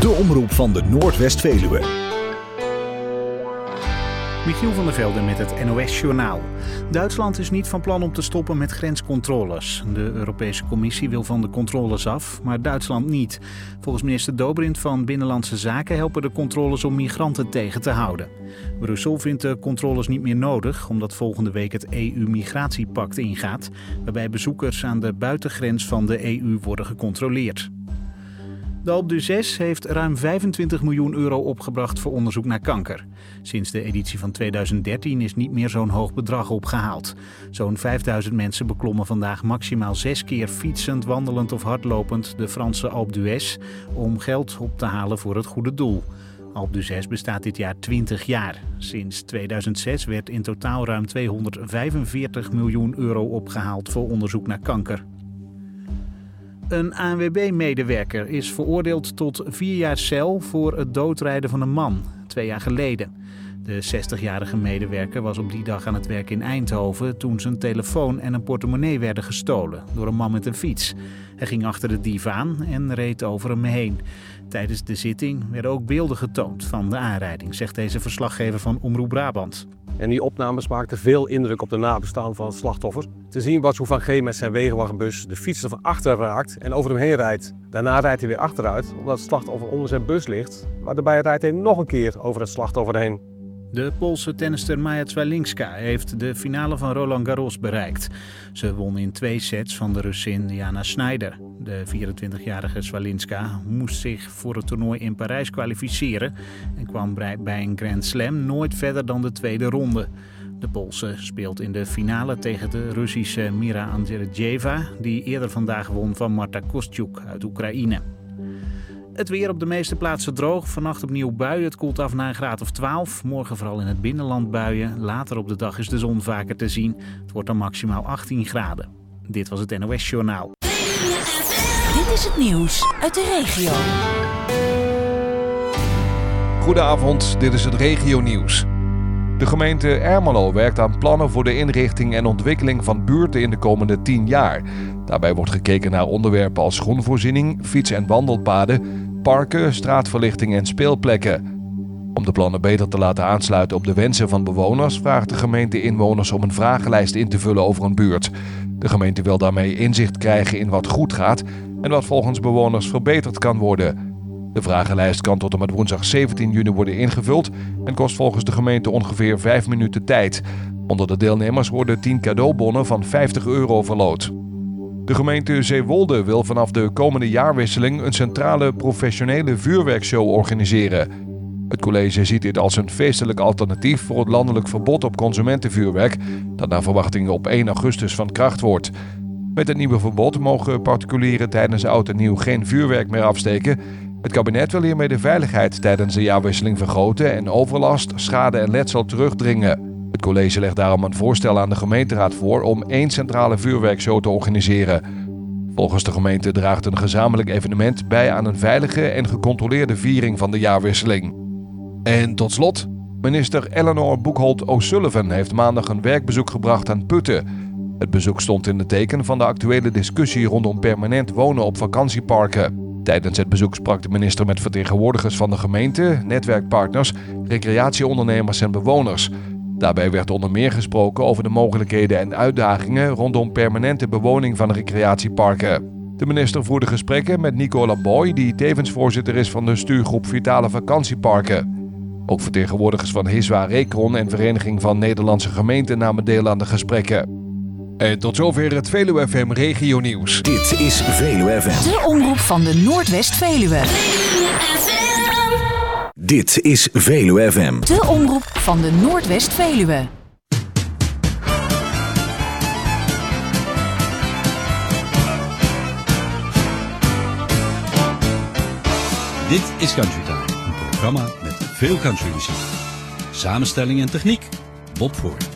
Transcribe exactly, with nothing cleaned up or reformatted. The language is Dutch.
De omroep van de Noordwest-Veluwe. Michiel van der Velde met het N O S-journaal. Duitsland is niet van plan om te stoppen met grenscontroles. De Europese Commissie wil van de controles af, maar Duitsland niet. Volgens minister Dobrindt van Binnenlandse Zaken helpen de controles om migranten tegen te houden. Brussel vindt de controles niet meer nodig, omdat volgende week het E U-migratiepact ingaat, waarbij bezoekers aan de buitengrens van de E U worden gecontroleerd. De Alpe d'Huez heeft ruim vijfentwintig miljoen euro opgebracht voor onderzoek naar kanker. Sinds de editie van tweeduizend dertien is niet meer zo'n hoog bedrag opgehaald. Zo'n vijfduizend mensen beklommen vandaag maximaal zes keer fietsend, wandelend of hardlopend de Franse Alpe d'Huez om geld op te halen voor het goede doel. Alpe d'Huez bestaat dit jaar twintig jaar. Sinds tweeduizend zes werd in totaal ruim tweehonderdvijfenveertig miljoen euro opgehaald voor onderzoek naar kanker. Een A N W B-medewerker is veroordeeld tot vier jaar cel voor het doodrijden van een man, twee jaar geleden. De zestigjarige medewerker was op die dag aan het werk in Eindhoven toen zijn telefoon en een portemonnee werden gestolen door een man met een fiets. Hij ging achter de dief aan en reed over hem heen. Tijdens de zitting werden ook beelden getoond van de aanrijding, zegt deze verslaggever van Omroep Brabant. En die opnames maakten veel indruk op de nabestaanden van het slachtoffer. Te zien was hoe Van G met zijn wegenwagenbus de fietser van achter raakt en over hem heen rijdt. Daarna rijdt hij weer achteruit, omdat het slachtoffer onder zijn bus ligt. Maar daarbij rijdt hij nog een keer over het slachtoffer heen. De Poolse tennister Maja Swialinska heeft de finale van Roland Garros bereikt. Ze won in twee sets van de Russin Jana Schneider. De vierentwintigjarige Swialinska moest zich voor het toernooi in Parijs kwalificeren en kwam bij een Grand Slam nooit verder dan de tweede ronde. De Poolse speelt in de finale tegen de Russische Mira Andreeva, die eerder vandaag won van Marta Kostyuk uit Oekraïne. Het weer op de meeste plaatsen droog. Vannacht opnieuw buien. Het koelt af naar een graad of twaalf. Morgen vooral in het binnenland buien. Later op de dag is de zon vaker te zien. Het wordt dan maximaal achttien graden. Dit was het N O S-journaal. Dit is het nieuws uit de regio. Goedenavond, dit is het regionieuws. De gemeente Ermelo werkt aan plannen voor de inrichting en ontwikkeling van buurten in de komende tien jaar. Daarbij wordt gekeken naar onderwerpen als groenvoorziening, fiets- en wandelpaden, parken, straatverlichting en speelplekken. Om de plannen beter te laten aansluiten op de wensen van bewoners, vraagt de gemeente inwoners om een vragenlijst in te vullen over een buurt. De gemeente wil daarmee inzicht krijgen in wat goed gaat en wat volgens bewoners verbeterd kan worden. De vragenlijst kan tot en met woensdag zeventien juni worden ingevuld en kost volgens de gemeente ongeveer vijf minuten tijd. Onder de deelnemers worden tien cadeaubonnen van vijftig euro verloot. De gemeente Zeewolde wil vanaf de komende jaarwisseling een centrale professionele vuurwerkshow organiseren. Het college ziet dit als een feestelijk alternatief voor het landelijk verbod op consumentenvuurwerk, dat naar verwachting op één augustus van kracht wordt. Met het nieuwe verbod mogen particulieren tijdens oud en nieuw geen vuurwerk meer afsteken. Het kabinet wil hiermee de veiligheid tijdens de jaarwisseling vergroten en overlast, schade en letsel terugdringen. Het college legt daarom een voorstel aan de gemeenteraad voor om één centrale vuurwerkshow te organiseren. Volgens de gemeente draagt een gezamenlijk evenement bij aan een veilige en gecontroleerde viering van de jaarwisseling. En tot slot, minister Eleanor Boekholt O'Sullivan heeft maandag een werkbezoek gebracht aan Putten. Het bezoek stond in het teken van de actuele discussie rondom permanent wonen op vakantieparken. Tijdens het bezoek sprak de minister met vertegenwoordigers van de gemeente, netwerkpartners, recreatieondernemers en bewoners. Daarbij werd onder meer gesproken over de mogelijkheden en uitdagingen rondom permanente bewoning van recreatieparken. De minister voerde gesprekken met Nicola Boy, die tevens voorzitter is van de stuurgroep Vitale Vakantieparken. Ook vertegenwoordigers van Hiswa Recron en Vereniging van Nederlandse Gemeenten namen deel aan de gesprekken. En tot zover het Veluwe F M Regio Nieuws. Dit is Veluwe F M. De omroep van de Noordwest-Veluwe. Dit is Veluwe F M. De omroep van de Noordwest-Veluwe. Dit is Country Time, een programma met veel countrymuziek. Samenstelling en techniek, Bob Voort.